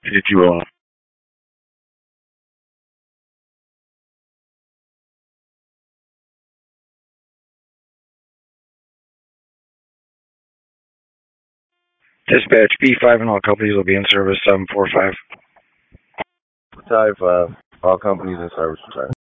if you will. Dispatch B5 and all companies will be in service 745. Type all companies in service.